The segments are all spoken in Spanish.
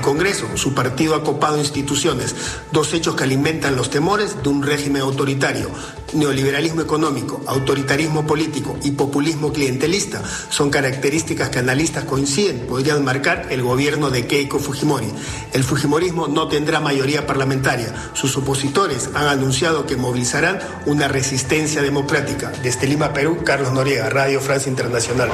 Congreso, su partido ha copado instituciones, dos hechos que alimentan los temores de un régimen autoritario. Neoliberalismo económico, autoritarismo político y populismo clientelista son características que analistas coinciden podrían marcar el gobierno de Keiko Fujimori. El fujimorismo no tendrá mayoría parlamentaria. Sus opositores han anunciado que movilizarán una resistencia democrática. Desde Lima, Perú, Carlos Noriega, Radio Francia Internacional.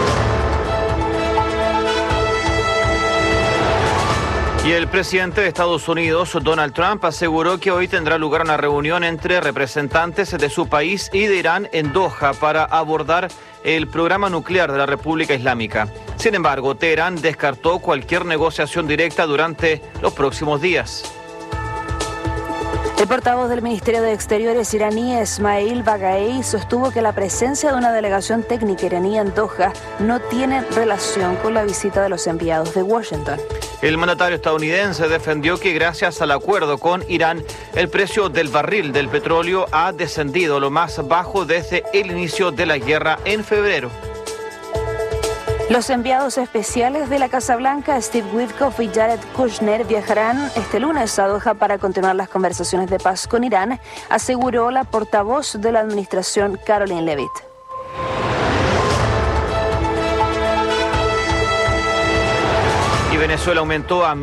Y el presidente de Estados Unidos, Donald Trump, aseguró que hoy tendrá lugar una reunión entre representantes de su país y de Irán en Doha para abordar el programa nuclear de la República Islámica. Sin embargo, Teherán descartó cualquier negociación directa durante los próximos días. El portavoz del Ministerio de Exteriores iraní, Esmail Bagaei, sostuvo que la presencia de una delegación técnica iraní en Doha no tiene relación con la visita de los enviados de Washington. El mandatario estadounidense defendió que gracias al acuerdo con Irán, el precio del barril del petróleo ha descendido a lo más bajo desde el inicio de la guerra en febrero. Los enviados especiales de la Casa Blanca, Steve Witkoff y Jared Kushner, viajarán este lunes a Doha para continuar las conversaciones de paz con Irán, aseguró la portavoz de la administración, Caroline Leavitt. Venezuela aumentó a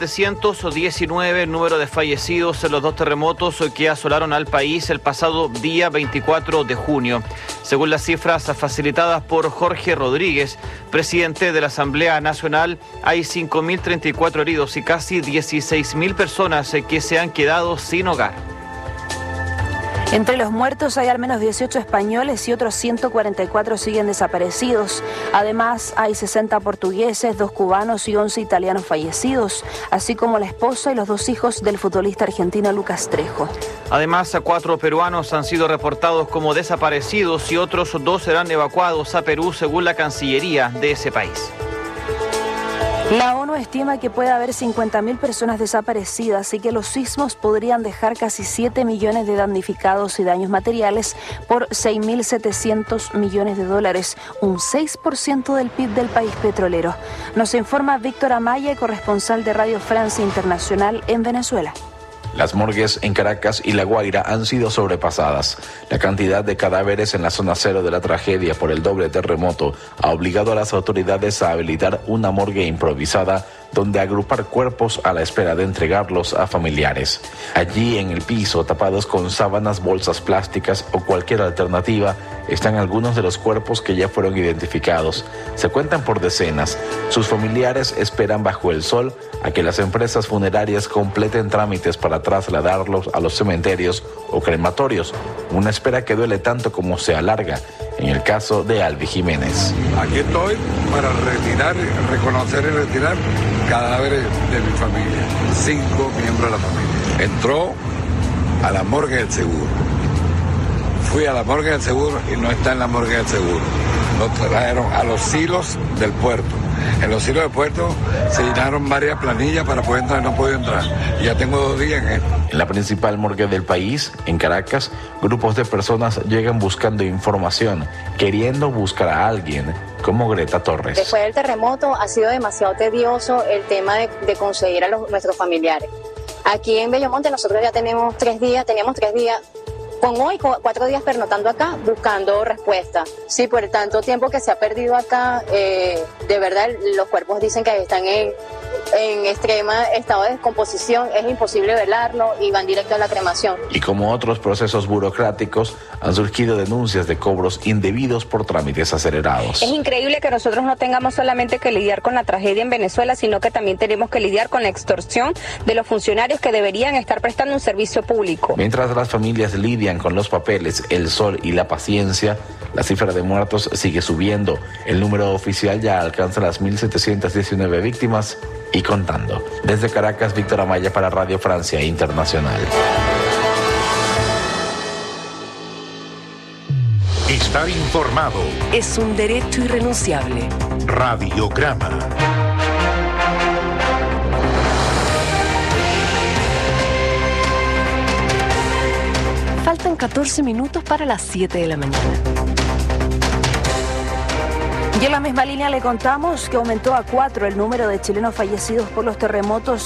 1.719 el número de fallecidos en los dos terremotos que asolaron al país el pasado día 24 de junio. Según las cifras facilitadas por Jorge Rodríguez, presidente de la Asamblea Nacional, hay 5.034 heridos y casi 16.000 personas que se han quedado sin hogar. Entre los muertos hay al menos 18 españoles y otros 144 siguen desaparecidos. Además, hay 60 portugueses, 2 cubanos y 11 italianos fallecidos, así como la esposa y los 2 hijos del futbolista argentino Lucas Trejo. Además, 4 peruanos han sido reportados como desaparecidos y otros 2 serán evacuados a Perú, según la Cancillería de ese país. La ONU estima que puede haber 50.000 personas desaparecidas y que los sismos podrían dejar casi 7 millones de damnificados y daños materiales por 6.700 millones de dólares, un 6% del PIB del país petrolero. Nos informa Víctor Amaya, corresponsal de Radio Francia Internacional en Venezuela. Las morgues en Caracas y La Guaira han sido sobrepasadas. La cantidad de cadáveres en la zona cero de la tragedia por el doble terremoto ha obligado a las autoridades a habilitar una morgue improvisada donde agrupar cuerpos a la espera de entregarlos a familiares. Allí en el piso, tapados con sábanas, bolsas plásticas o cualquier alternativa, están algunos de los cuerpos que ya fueron identificados. Se cuentan por decenas. Sus familiares esperan bajo el sol a que las empresas funerarias completen trámites para trasladarlos a los cementerios o crematorios, una espera que duele tanto como se alarga, en el caso de Albi Jiménez. Aquí estoy para reconocer y retirar cadáveres de mi familia, 5 miembros de la familia. Entró a la morgue del seguro. Fui a la morgue del seguro y no está en la morgue del seguro. Lo trajeron a los silos del puerto. En los silos del puerto se llenaron varias planillas para poder entrar, no he podido entrar. Ya tengo 2 días en esto. En la principal morgue del país, en Caracas, grupos de personas llegan buscando información, queriendo buscar a alguien, como Greta Torres. Después del terremoto ha sido demasiado tedioso el tema de conseguir a nuestros familiares. Aquí en Bellomonte nosotros ya teníamos 3 días, con hoy 4 días pernotando acá, buscando respuesta. Sí, por el tanto tiempo que se ha perdido acá, de verdad los cuerpos dicen que están en extrema estado de descomposición, es imposible velarlo y van directo a la cremación. Y como otros procesos burocráticos, han surgido denuncias de cobros indebidos por trámites acelerados. Es increíble que nosotros no tengamos solamente que lidiar con la tragedia en Venezuela, sino que también tenemos que lidiar con la extorsión de los funcionarios que deberían estar prestando un servicio público. Mientras las familias lidian con los papeles, el sol y la paciencia, la cifra de muertos sigue subiendo. El número oficial ya alcanza las 1.719 víctimas y contando. Desde Caracas, Víctor Amaya para Radio Francia Internacional. Estar informado es un derecho irrenunciable. Radiograma. Faltan 14 minutos para las 7 de la mañana. Y en la misma línea le contamos que aumentó a 4 el número de chilenos fallecidos por los terremotos